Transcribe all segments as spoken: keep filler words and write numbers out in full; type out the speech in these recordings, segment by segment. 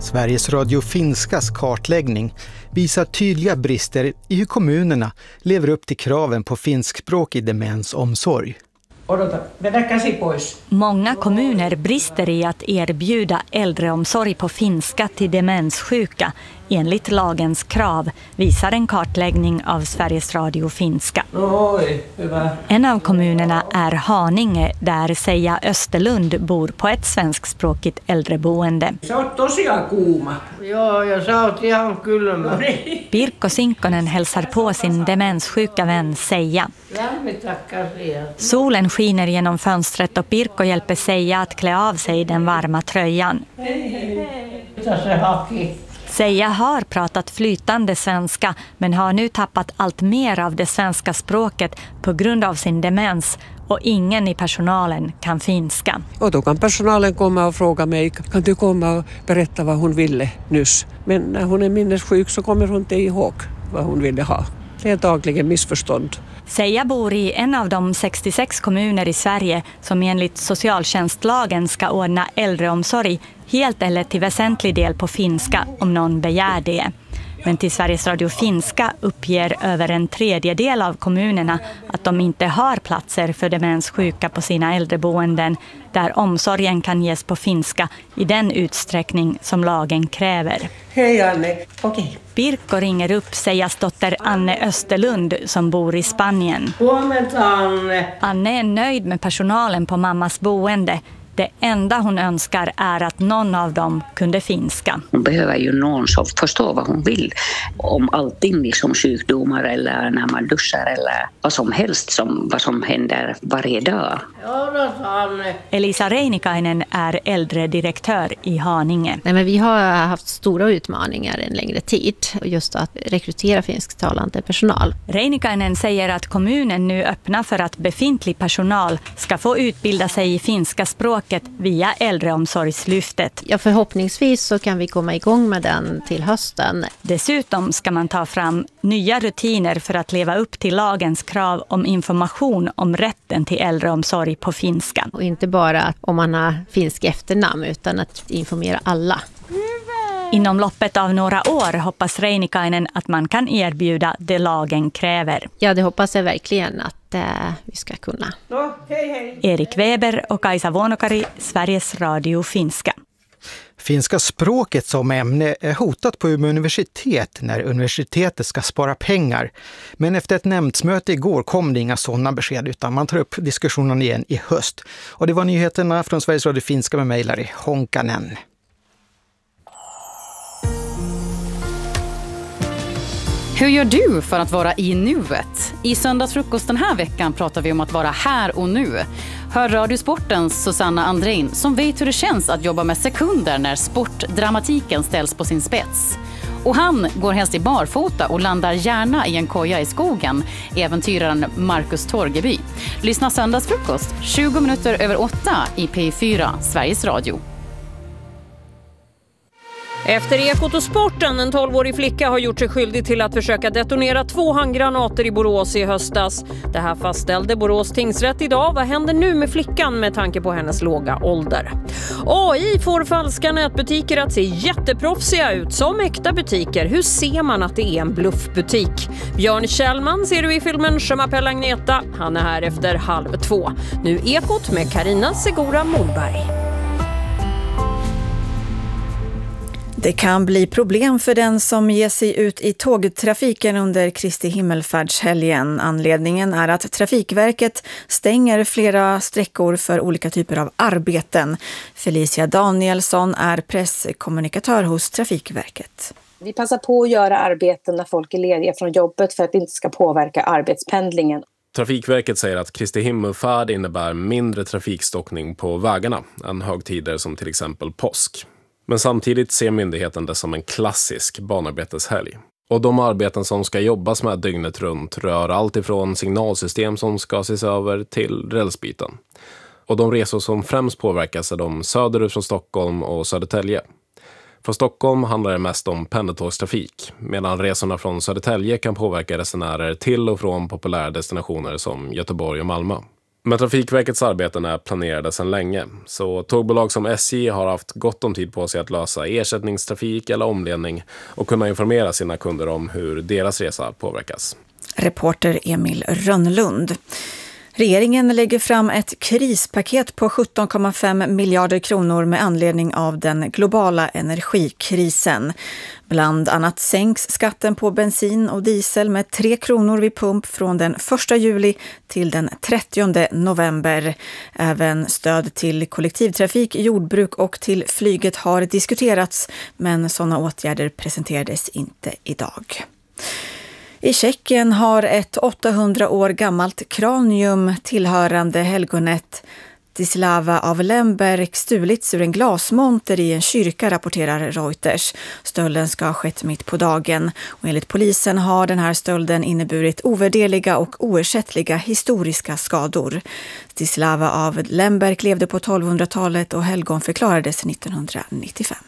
Sveriges Radio Finskas kartläggning visar tydliga brister i hur kommunerna lever upp till kraven på finskspråkig demensomsorg. Många kommuner brister i att erbjuda äldreomsorg på finska till demenssjuka enligt lagens krav, visar en kartläggning av Sveriges Radio Finska. En av kommunerna är Haninge, där Seija Österlund bor på ett svenskspråkigt äldreboende. Pirkko Sinkkonen hälsar på sin demenssjuka vän Seija. Solen skiner genom fönstret och Pirkko hjälper Seija att klä av sig den varma tröjan. Seija har pratat flytande svenska men har nu tappat allt mer av det svenska språket på grund av sin demens, och ingen i personalen kan finska. Och då kan personalen komma och fråga mig, kan du komma och berätta vad hon ville nyss? Men när hon är minnessjuk så kommer hon inte ihåg vad hon ville ha. Det är dagligen missförstånd. Seija bor i en av de sextiosex kommuner i Sverige som enligt socialtjänstlagen ska ordna äldreomsorg helt eller till väsentlig del på finska om någon begär det. Men till Sveriges Radio Finska uppger över en tredjedel av kommunerna att de inte har platser för demenssjuka på sina äldreboenden där omsorgen kan ges på finska i den utsträckning som lagen kräver. Hej Anne, okej. Okay. Pirkko ringer upp Seijas dotter Anne Österlund som bor i Spanien. Anne är nöjd med personalen på mammas boende. Det enda hon önskar är att någon av dem kunde finska. Hon behöver ju någon som förstår vad hon vill om allting, liksom sjukdomar eller när man duschar eller vad som helst, som, vad som händer varje dag. Elisa Reinikainen är äldredirektör i Haninge. Nej, men vi har haft stora utmaningar en längre tid, just att rekrytera finsktalande personal. Reinikainen säger att kommunen nu öppnar för att befintlig personal ska få utbilda sig i finska språk via äldreomsorgslyftet. Ja, förhoppningsvis så kan vi komma igång med den till hösten. Dessutom ska man ta fram nya rutiner för att leva upp till lagens krav om information om rätten till äldreomsorg på finska. Och inte bara om man har finsk efternamn utan att informera alla. Inom loppet av några år hoppas Reinikainen att man kan erbjuda det lagen kräver. Ja, det hoppas jag verkligen att eh, vi ska kunna. No, hej, hej. Erik Weber och Kaisa Vuonokari, Sveriges Radio Finska. Finska språket som ämne är hotat på Umeå universitet när universitetet ska spara pengar. Men efter ett nämndsmöte igår kom det inga sådana besked, utan man tar upp diskussionen igen i höst. Och det var nyheterna från Sveriges Radio Finska med mig, Lari Honkanen. Hur gör du för att vara i nuet? I söndagsfrukost den här veckan pratar vi om att vara här och nu. Hör Radiosportens Susanna Andrein som vet hur det känns att jobba med sekunder när sportdramatiken ställs på sin spets. Och han går helst i barfota och landar gärna i en koja i skogen, äventyraren Marcus Torgeby. Lyssna söndagsfrukost tjugo minuter över åtta i P fyra, Sveriges Radio. Efter Ekot och sporten, en tolvårig flicka har gjort sig skyldig till att försöka detonera två handgranater i Borås i höstas. Det här fastställde Borås tingsrätt idag. Vad händer nu med flickan med tanke på hennes låga ålder? A I får falska nätbutiker att se jätteproffsiga ut som äkta butiker. Hur ser man att det är en bluffbutik? Björn Kjellman ser du i filmen Je m'appelle Agneta. Han är här efter halv två. Nu Ekot med Carina Segura Mollberg. Det kan bli problem för den som ger sig ut i tågtrafiken under Kristi himmelfärdshelgen. Anledningen är att Trafikverket stänger flera sträckor för olika typer av arbeten. Felicia Danielsson är presskommunikatör hos Trafikverket. Vi passar på att göra arbeten när folk är lediga från jobbet för att det inte ska påverka arbetspendlingen. Trafikverket säger att Kristi himmelfärd innebär mindre trafikstockning på vägarna än högtider som till exempel påsk. Men samtidigt ser myndigheten det som en klassisk banarbeteshelg. Och de arbeten som ska jobbas med dygnet runt rör allt ifrån signalsystem som ska ses över till rälsbyten. Och de resor som främst påverkas är de söderut från Stockholm och Södertälje. Från Stockholm handlar det mest om pendeltågstrafik, medan resorna från Södertälje kan påverka resenärer till och från populära destinationer som Göteborg och Malmö. Men Trafikverkets arbeten är planerade sedan länge, så tågbolag som S J har haft gott om tid på sig att lösa ersättningstrafik eller omledning och kunna informera sina kunder om hur deras resa påverkas. Reporter Emil Rönnlund. Regeringen lägger fram ett krispaket på sjutton komma fem miljarder kronor med anledning av den globala energikrisen. Bland annat sänks skatten på bensin och diesel med tre kronor vid pump från den första juli till den trettionde november. Även stöd till kollektivtrafik, jordbruk och till flyget har diskuterats, men sådana åtgärder presenterades inte idag. I Tjeckien har ett åttahundra år gammalt kranium tillhörande helgonet Zdzislawa av Lemberg stulits ur en glasmonter i en kyrka, rapporterar Reuters. Stölden ska ha skett mitt på dagen och enligt polisen har den här stölden inneburit ovärderliga och oersättliga historiska skador. Zdzislawa av Lemberg levde på tolvhundratalet och helgon förklarades nittonhundranittiofem.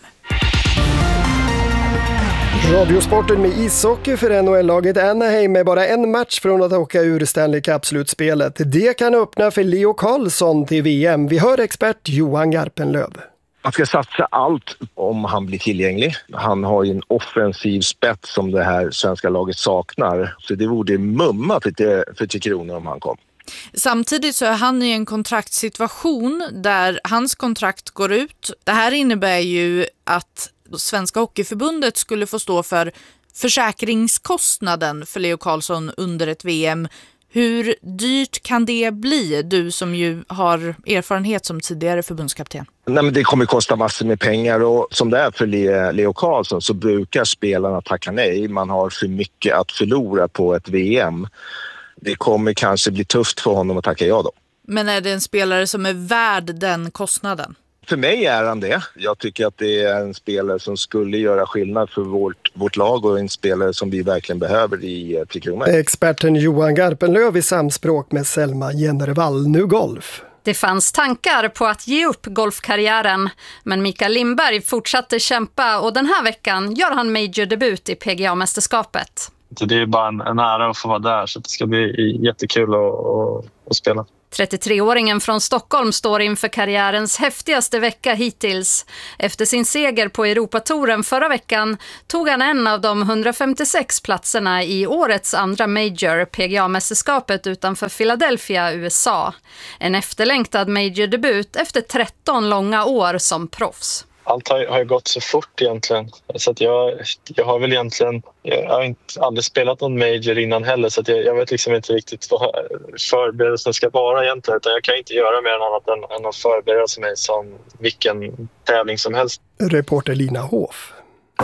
Radiosporten med ishockey för N H L-laget Anaheim är bara en match från att åka ur Stanley Cup-slutspelet. Det kan öppna för Leo Carlsson till V M. Vi hör expert Johan Garpenlöv. Man ska satsa allt om han blir tillgänglig. Han har ju en offensiv spets som det här svenska laget saknar. Så det vore mumma för, det, för Tre Kronor om han kom. Samtidigt så är han i en kontraktssituation där hans kontrakt går ut. Det här innebär ju att Svenska Hockeyförbundet skulle få stå för försäkringskostnaden för Leo Carlsson under ett V M. Hur dyrt kan det bli, du som ju har erfarenhet som tidigare förbundskapten? Nej, men det kommer kosta massor med pengar och som det är för Leo Carlsson så brukar spelarna tacka nej. Man har för mycket att förlora på ett V M. Det kommer kanske bli tufft för honom att tacka ja då. Men är det en spelare som är värd den kostnaden? För mig är han det. Jag tycker att det är en spelare som skulle göra skillnad för vårt, vårt lag och en spelare som vi verkligen behöver i Tre Kronor. Experten Johan Garpenlöv i samspråk med Selma Jennervall. Nu golf. Det fanns tankar på att ge upp golfkarriären, men Mikael Lindberg fortsatte kämpa och den här veckan gör han major-debut i P G A-mästerskapet. Det är bara en, en ära att få vara där, så det ska bli jättekul att, att, att spela. trettiotre-åringen från Stockholm står inför karriärens häftigaste vecka hittills. Efter sin seger på Europatouren förra veckan tog han en av de hundrafemtiosex platserna i årets andra major, P G A-mästerskapet utanför Philadelphia, U S A. En efterlängtad major-debut efter tretton långa år som proffs. Allt har, har gått så fort egentligen, så att jag, jag har väl egentligen, jag har inte aldrig spelat någon major innan heller, så att jag, jag vet liksom inte riktigt vad förberedelsen ska vara egentligen, utan jag kan inte göra mer än annat än, än att förbereda mig som vilken tävling som helst. Reporter Lina Hoff.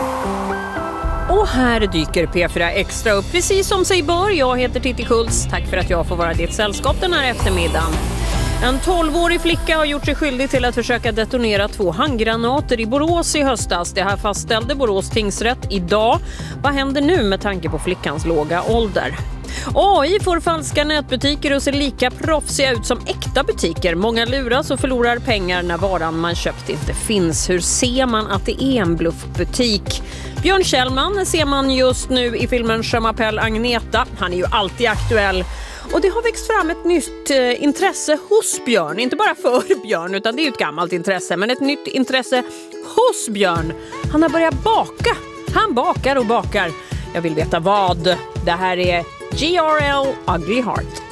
Och här dyker P fyra Extra upp precis som sig bör. Jag heter Titti Kulls. Tack för att jag får vara ditt sällskap den här eftermiddagen. En tolvårig flicka har gjort sig skyldig till att försöka detonera två handgranater i Borås i höstas. Det här fastställde Borås tingsrätt idag. Vad händer nu med tanke på flickans låga ålder? A I får falska nätbutiker och ser lika proffsiga ut som äkta butiker. Många luras och förlorar pengar när varan man köpt inte finns. Hur ser man att det är en bluffbutik? Björn Kjellman ser man just nu i filmen Je m'appelle Agneta. Han är ju alltid aktuell. Och det har växt fram ett nytt eh, intresse hos Björn. Inte bara för Björn, utan det är ju ett gammalt intresse. Men ett nytt intresse hos Björn. Han har börjat baka. Han bakar och bakar. Jag vill veta vad. Det här är G R L Ugly Heart.